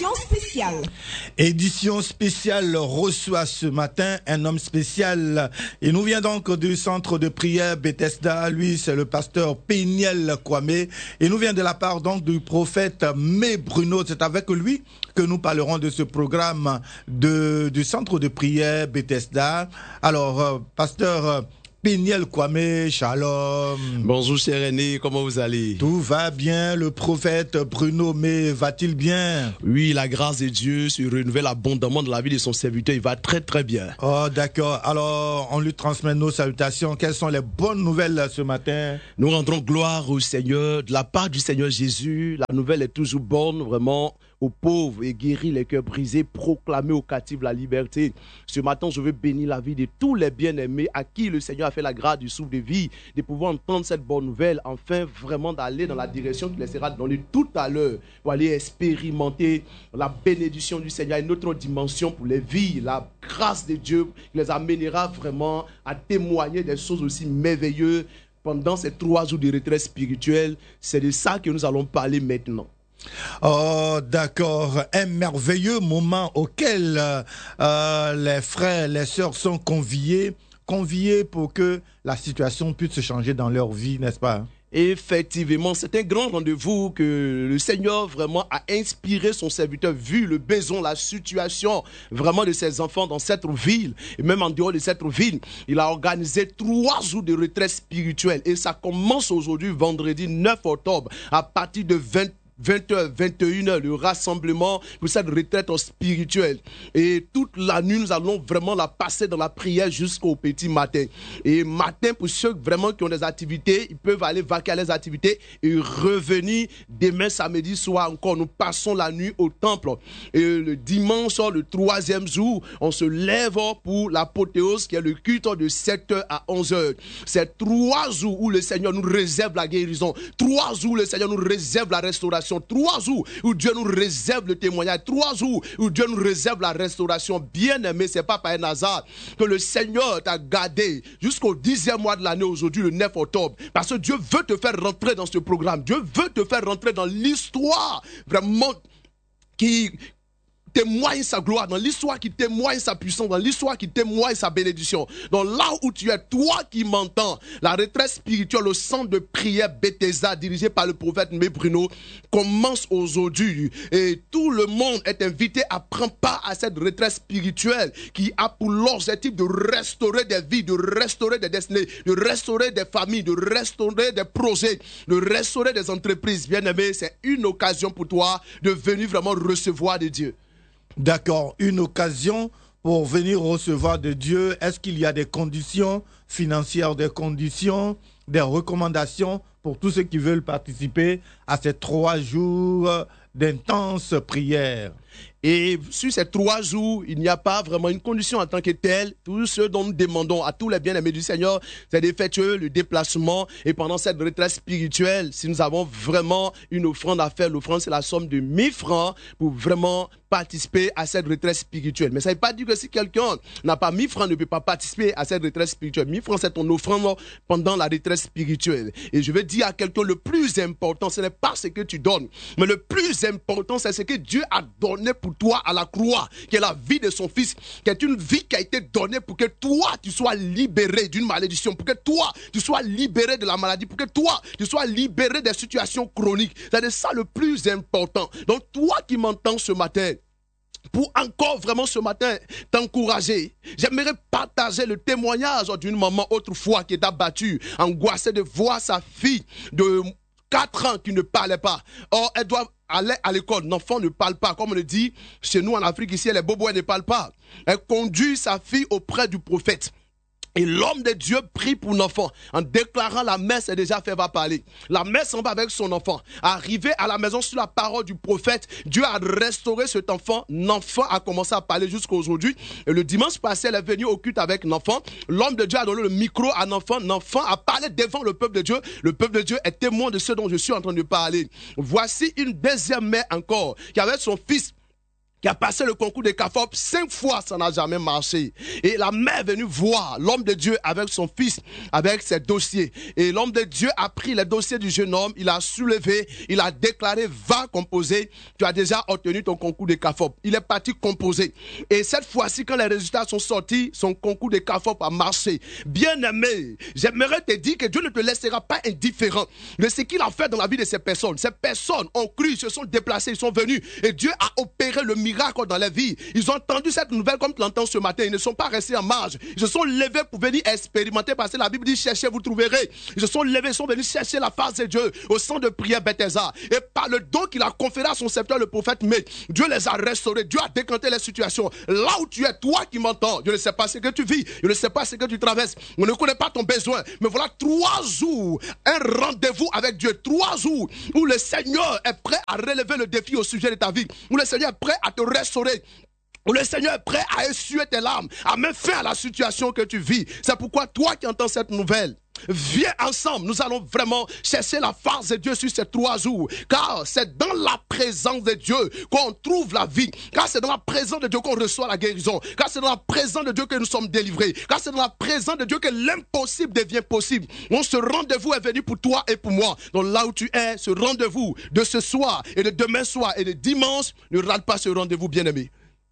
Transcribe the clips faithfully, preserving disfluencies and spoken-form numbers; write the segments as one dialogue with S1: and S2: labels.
S1: édition spéciale.
S2: Édition spéciale reçoit ce matin un homme spécial. Il nous vient donc du centre de prière Bethesda. Lui, c'est le pasteur Peniel Kwame. Il nous vient de la part donc du prophète Mé Bruno. C'est avec lui que nous parlerons de ce programme de, du centre de prière Bethesda. Alors, euh, pasteur Peniel Kwame, shalom.
S3: Bonjour cher René, comment vous allez?
S2: Tout va bien, le prophète Bruno Mé va-t-il bien?
S3: Oui, la grâce de Dieu se renouvelle abondamment dans la vie de son serviteur, il va très très bien.
S2: Oh d'accord, alors on lui transmet nos salutations. Quelles sont les bonnes nouvelles ce matin?
S3: Nous rendrons gloire au Seigneur, de la part du Seigneur Jésus. La nouvelle est toujours bonne, vraiment, aux pauvres et guérir les cœurs brisés, proclamer aux captifs la liberté. Ce matin, je veux bénir la vie de tous les bien-aimés à qui le Seigneur a fait la grâce du souffle de vie, de pouvoir entendre cette bonne nouvelle, enfin vraiment d'aller dans la direction qu'il laissera donner tout à l'heure, pour aller expérimenter la bénédiction du Seigneur, une autre dimension pour les vies, la grâce de Dieu qui les amènera vraiment à témoigner des choses aussi merveilleuses pendant ces trois jours de retraite spirituelle. C'est de ça que nous allons parler maintenant.
S2: Oh, d'accord. Un merveilleux moment auquel euh, les frères, les sœurs sont conviés, conviés pour que la situation puisse se changer dans leur vie, n'est-ce pas?
S3: Effectivement, c'est un grand rendez-vous que le Seigneur vraiment a inspiré son serviteur, vu le besoin, la situation vraiment de ses enfants dans cette ville et même en dehors de cette ville. Il a organisé trois jours de retraite spirituelle et ça commence aujourd'hui, vendredi neuf octobre, à partir de vingt vingt heures, vingt et une heures, le rassemblement pour cette retraite spirituelle. Et toute la nuit, nous allons vraiment la passer dans la prière jusqu'au petit matin. Et matin, pour ceux vraiment qui ont des activités, ils peuvent aller vaquer à les activités et revenir demain samedi soir encore. Nous passons la nuit au temple. Et le dimanche, le troisième jour, on se lève pour l'apothéose qui est le culte de sept heures à onze heures. C'est trois jours où le Seigneur nous réserve la guérison. Trois jours où le Seigneur nous réserve la restauration. Trois jours où Dieu nous réserve le témoignage. Trois jours où Dieu nous réserve la restauration. Bien aimé, c'est pas par un hasard que le Seigneur t'a gardé jusqu'au dixième mois de l'année aujourd'hui, le neuf octobre. Parce que Dieu veut te faire rentrer dans ce programme. Dieu veut te faire rentrer dans l'histoire vraiment qui témoigne sa gloire, dans l'histoire qui témoigne sa puissance, dans l'histoire qui témoigne sa bénédiction. Donc là où tu es, toi qui m'entends, la retraite spirituelle au centre de prière Bethesda, dirigé par le prophète Mé Bruno, commence aujourd'hui. Et tout le monde est invité à prendre part à cette retraite spirituelle qui a pour l'objectif de restaurer des vies, de restaurer des destinées, de restaurer des familles, de restaurer des projets, de restaurer des entreprises. Bien aimé, c'est une occasion pour toi de venir vraiment recevoir de Dieu.
S2: D'accord, une occasion pour venir recevoir de Dieu. Est-ce qu'il y a des conditions financières, des conditions, des recommandations pour tous ceux qui veulent participer à ces trois jours d'intense prière?
S3: Et sur ces trois jours, il n'y a pas vraiment une condition en tant que telle. Tout ce dont nous demandons à tous les bien-aimés du Seigneur, c'est d'effectuer le déplacement. Et pendant cette retraite spirituelle, si nous avons vraiment une offrande à faire, l'offrande c'est la somme de mille francs pour vraiment participer à cette retraite spirituelle. Mais ça ne veut pas dire que si quelqu'un n'a pas mille francs, ne peut pas participer à cette retraite spirituelle. mille francs, c'est ton offrande pendant la retraite spirituelle. Et je vais dire à quelqu'un, le plus important, ce n'est pas ce que tu donnes, mais le plus important, c'est ce que Dieu a donné pour toi à la croix, qui est la vie de son fils, qui est une vie qui a été donnée pour que toi, tu sois libéré d'une malédiction, pour que toi, tu sois libéré de la maladie, pour que toi, tu sois libéré des situations chroniques. C'est de ça le plus important. Donc, toi qui m'entends ce matin, pour encore vraiment ce matin t'encourager, j'aimerais partager le témoignage d'une maman autrefois qui est abattue, angoissée de voir sa fille de quatre ans qui ne parlait pas. Or, elle doit aller à l'école. L'enfant ne parle pas. Comme on le dit, chez nous en Afrique, ici, les bobos, elle ne parle pas. Elle conduit sa fille auprès du prophète. Et l'homme de Dieu prie pour l'enfant. En déclarant la mère, c'est déjà fait, va parler. La mère s'en va avec son enfant. Arrivé à la maison sur la parole du prophète, Dieu a restauré cet enfant. L'enfant a commencé à parler jusqu'à aujourd'hui. Et le dimanche passé, elle est venue au culte avec l'enfant. L'homme de Dieu a donné le micro à l'enfant. L'enfant a parlé devant le peuple de Dieu. Le peuple de Dieu est témoin de ce dont je suis en train de parler. Voici une deuxième mère encore, qui avait son fils qui a passé le concours de CAFOP cinq fois, ça n'a jamais marché. Et la mère est venue voir l'homme de Dieu avec son fils, avec ses dossiers. Et l'homme de Dieu a pris les dossiers du jeune homme, il a soulevé, il a déclaré, va composer, tu as déjà obtenu ton concours de CAFOP. Il est parti composer. Et cette fois-ci, quand les résultats sont sortis, son concours de CAFOP a marché. Bien-aimé, j'aimerais te dire que Dieu ne te laissera pas indifférent de ce qu'il a fait dans la vie de ces personnes. Ces personnes ont cru, ils se sont déplacés, ils sont venus et Dieu a opéré le miracle dans leur vie. Ils ont entendu cette nouvelle comme tu l'entends ce matin. Ils ne sont pas restés en marge. Ils se sont levés pour venir expérimenter parce que la Bible dit cherchez, vous trouverez. Ils se sont levés, ils sont venus chercher la face de Dieu au centre de prière Bethesda. Et par le don qu'il a conféré à son serviteur le prophète, mais Dieu les a restaurés. Dieu a décanté les situations. Là où tu es, toi qui m'entends, je ne sais pas ce que tu vis, je ne sais pas ce que tu traverses, on ne connaît pas ton besoin, mais voilà trois jours, un rendez-vous avec Dieu, trois jours où le Seigneur est prêt à relever le défi au sujet de ta vie, où le Seigneur est prêt à te restaurer, où le Seigneur est prêt à essuyer tes larmes, à mettre fin à la situation que tu vis. C'est pourquoi toi qui entends cette nouvelle, viens ensemble, nous allons vraiment chercher la face de Dieu sur ces trois jours, car c'est dans la présence de Dieu qu'on trouve la vie, car c'est dans la présence de Dieu qu'on reçoit la guérison, car c'est dans la présence de Dieu que nous sommes délivrés, car c'est dans la présence de Dieu que l'impossible devient possible. Donc ce rendez-vous est venu pour toi et pour moi. Donc là où tu es, ce rendez-vous de ce soir et de demain soir et de dimanche, ne rate pas ce rendez-vous, bien-aimé.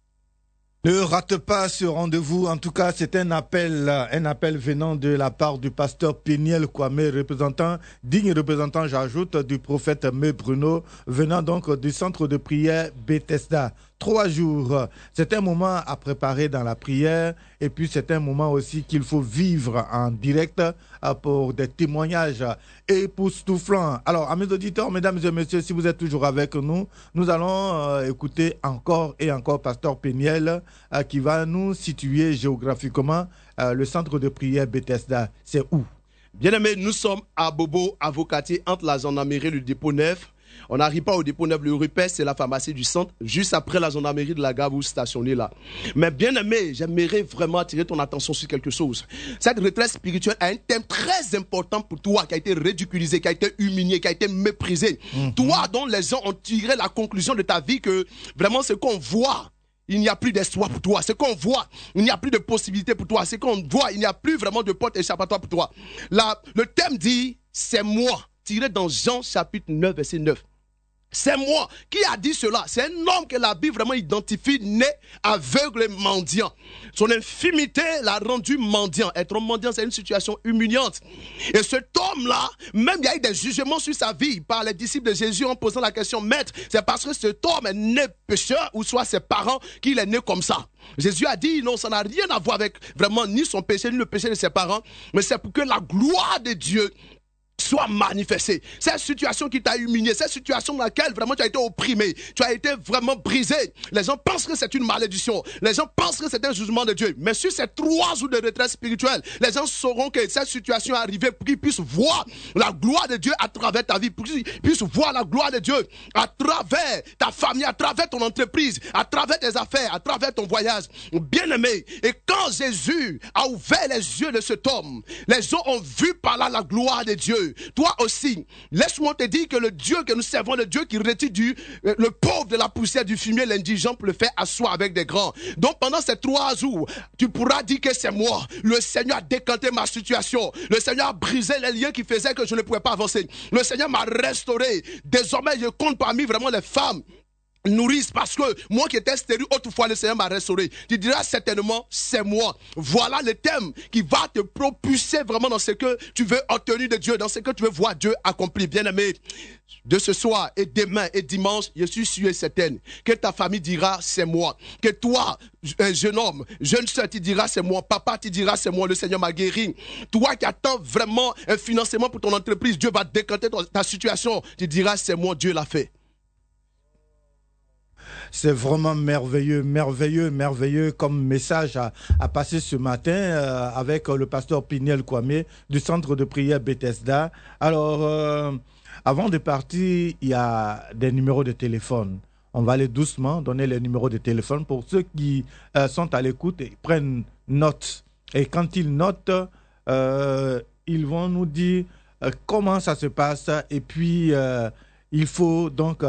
S2: Ne rate pas ce rendez-vous. En tout cas, c'est un appel, un appel venant de la part du pasteur Péniel Kwame, représentant, digne représentant, j'ajoute, du prophète Me Bruno, venant donc du centre de prière Bethesda. Trois jours, c'est un moment à préparer dans la prière et puis c'est un moment aussi qu'il faut vivre en direct pour des témoignages époustouflants. Alors, à mes auditeurs, mesdames et messieurs, si vous êtes toujours avec nous, nous allons euh, écouter encore et encore Pasteur Péniel euh, qui va nous situer géographiquement euh, le centre de prière Bethesda. C'est où?
S3: Bien-aimés, nous sommes à Bobo, à Vocatier, entre la gendarmerie et le dépôt neuf. On n'arrive pas au dépôt neuf, le Rupert, c'est la pharmacie du centre, juste après la gendarmerie de la gare, vous stationnez là. Mais bien aimé, j'aimerais vraiment attirer ton attention sur quelque chose. Cette retraite spirituelle a un thème très important pour toi, qui a été ridiculisé, qui a été humilié, qui a été méprisé. Mm-hmm. Toi dont les gens ont tiré la conclusion de ta vie que vraiment ce qu'on voit, il n'y a plus d'espoir pour toi. Ce qu'on voit, il n'y a plus de possibilité pour toi. Ce qu'on voit, il n'y a plus vraiment de porte échappatoire pour toi. Là, le thème dit, c'est moi, tiré dans Jean chapitre neuf, verset neuf. C'est moi. Qui a dit cela? C'est un homme que la Bible vraiment identifie, né, aveugle et mendiant. Son infimité l'a rendu mendiant. Être mendiant, c'est une situation humiliante. Et cet homme-là, même il y a eu des jugements sur sa vie par les disciples de Jésus en posant la question, maître, c'est parce que cet homme est né pécheur ou soit ses parents qu'il est né comme ça. Jésus a dit, non, ça n'a rien à voir avec vraiment ni son péché, ni le péché de ses parents, mais c'est pour que la gloire de Dieu soit manifesté. Cette situation qui t'a humilié, cette situation dans laquelle vraiment tu as été opprimé, tu as été vraiment brisé. Les gens pensent que c'est une malédiction. Les gens pensent que c'est un jugement de Dieu. Mais sur ces trois jours de retraite spirituelle, les gens sauront que cette situation est arrivée pour qu'ils puissent voir la gloire de Dieu à travers ta vie, pour qu'ils puissent voir la gloire de Dieu à travers ta famille, à travers ton entreprise, à travers tes affaires, à travers ton voyage. Bien-aimé, et quand Jésus a ouvert les yeux de cet homme, les gens ont vu par là la gloire de Dieu. Toi aussi, laisse-moi te dire que le Dieu que nous servons, le Dieu qui retire du, le pauvre de la poussière du fumier, l'indigent pour le faire asseoir avec des grands. Donc pendant ces trois jours, tu pourras dire que c'est moi. Le Seigneur a décanté ma situation. Le Seigneur a brisé les liens qui faisaient que je ne pouvais pas avancer. Le Seigneur m'a restauré. Désormais, je compte parmi vraiment les femmes nourrissent parce que moi qui étais stérile autrefois, le Seigneur m'a restauré. Tu diras certainement, c'est moi. Voilà le thème qui va te propulser vraiment dans ce que tu veux obtenir de Dieu, dans ce que tu veux voir Dieu accomplir. Bien-aimé, de ce soir et demain et dimanche, je suis sûr et certain que ta famille dira, c'est moi. Que toi, un jeune homme, jeune soeur, tu diras, c'est moi. Papa, tu diras, c'est moi. Le Seigneur m'a guéri. Toi qui attends vraiment un financement pour ton entreprise, Dieu va décanter ta situation. Tu diras, c'est moi, Dieu l'a fait.
S2: C'est vraiment merveilleux, merveilleux, merveilleux comme message à, à passer ce matin euh, avec euh, le pasteur Péniel Kwame du centre de prière Bethesda. Alors, euh, avant de partir, il y a des numéros de téléphone. On va aller doucement donner les numéros de téléphone pour ceux qui euh, sont à l'écoute et prennent note. Et quand ils notent, euh, ils vont nous dire euh, comment ça se passe et puis euh, il faut donc... Euh,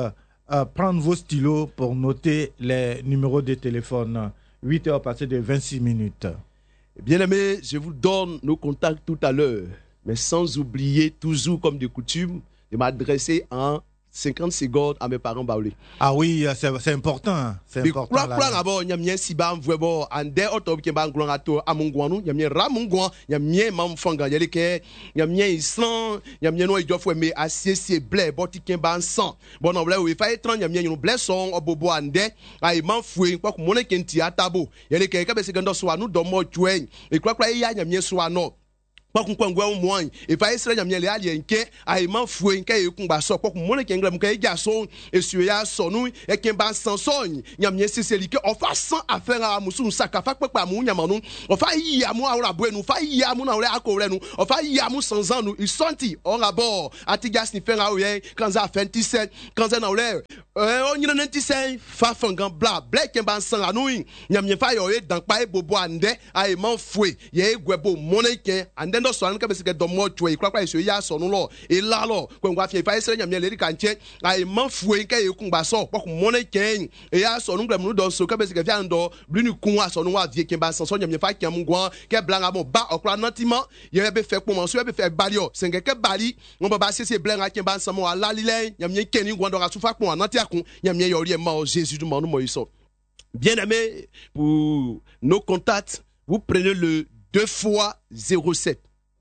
S2: euh, prendre vos stylos pour noter les numéros de téléphone. huit heures passées de vingt-six minutes.
S3: Bien aimé, je vous donne nos contacts tout à l'heure, mais sans oublier toujours comme de coutume de m'adresser en cinquante secondes à mes parents baoulés.
S2: Ah oui, c'est, c'est important. C'est important.
S3: Là, là, d'abord, il y a bien si bas vraiment en dehors autour qui est grand à toi à mon guanou, il y a bien ramungouan, il y a bien mamfanga, il y a les il y a bien islan, il y a bien no idof mais assez c'est blé, boti qui ban sang. Bon non blé, il faut être il y a bien une blé son au bobo ande, ay manfoué quoi que mon kenti atabo. Il y a les que ka be secondo soit nous domo tuen. Et quoi quoi il y a bien soit non. Kwa kunkwa umwany ifa Israel nyamye le ali enke aiman fue enke ekumba so kwa kumone kengra muka eja so esu ya so nu ekemba sanson nyamye siselike ofa san affaire a musu saka fa pepa mu nyamanu ofa yi amu awra buenu fa yi amu na ore akore nu ofa yi amu sanzan nu isonti on rabord atigas ni fera oyen kanza vingt-sept kanza na ore eh onyina ninety-seven fa fangan bla black kemba san anu nyamye fa yo e dan pa e bobo ande aiman fue ye egwebo moneke ande so an ka besike do mo twe kwa kwa iso ya so no lo e la lo kwa ngwa fi fa isere nyamye le kan che ai man fue ka e kun ba so kwa ku mo ne ken e ya so no ngam no do so ka besike fi an do blinu kun aso no wa vie ken ba so nyamye fa kiam ngwa ke blanga mo ba okra nantima ye be fe pon so be fe balio senge ke bali mo ba sese blanga ken ba samo ala lile nyamye ken ni ngwa do ra su fa pon ananti akun nyamye yori e ma o Jésus du mo no mo iso. Bien aimé, pour nos contacts, vous prenez le deux fois zéro sept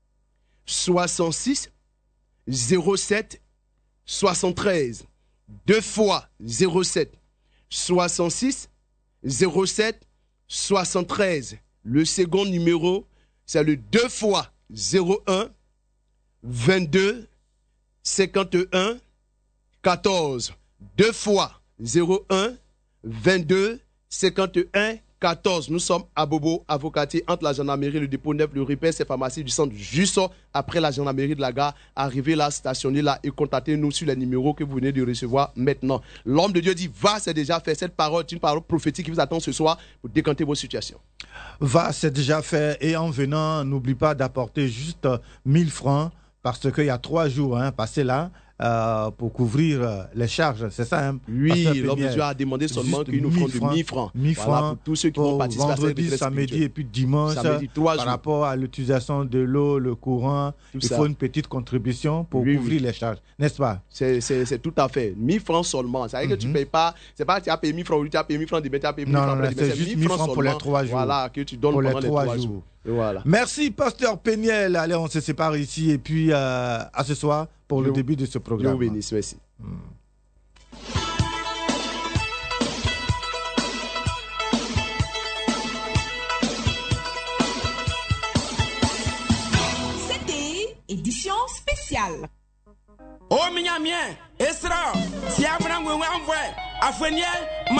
S3: soixante-six zéro sept soixante-treize deux fois zéro sept soixante-six zéro sept soixante-treize. Le second numéro, c'est le deux fois zéro un vingt-deux cinquante-et-un quatorze. deux fois zéro un vingt-deux cinquante-et-un quatorze. Nous sommes à Bobo, avocatier entre la gendarmerie, le dépôt neuf, le repère, c'est pharmacie du centre, juste après la gendarmerie de la gare. Arrivez là, stationnez là et contactez-nous sur les numéros que vous venez de recevoir maintenant. L'homme de Dieu dit, va, c'est déjà fait. Cette parole est une parole prophétique qui vous attend ce soir pour décanter vos situations.
S2: Va, c'est déjà fait. Et en venant, n'oublie pas d'apporter juste mille francs parce qu'il y a trois jours hein, passés là. Euh, pour couvrir euh, les charges, c'est ça hein,
S3: oui, l'homme de Dieu a demandé seulement qu'ils nous font de mille francs.
S2: mille francs voilà,
S3: pour tous ceux qui vont participer
S2: vendredi, à samedi et puis dimanche, samedi, par jours. Rapport à l'utilisation de l'eau, le courant, tout il ça. Faut une petite contribution pour oui, couvrir oui. les charges, n'est-ce pas?
S3: C'est, c'est, c'est tout à fait. mille francs seulement. Ça veut dire mm-hmm. que tu ne payes pas, c'est pas tu as payé mille francs, tu as payé mille francs, tu as payé mille francs.
S2: Non, non, c'est juste mille francs pour les trois jours.
S3: Voilà, que tu donnes
S2: pour
S3: pendant
S2: les trois, les trois
S3: jours.
S2: jours.
S3: Voilà.
S2: Merci, Pasteur Péniel. Allez, on se sépare ici et puis euh, à ce soir pour Dieu, le début de ce programme.
S3: Dieu bénisse, merci. Hmm.
S1: C'était édition spéciale.
S4: Oh, mignamien, Esra, si vous avez un envoi, à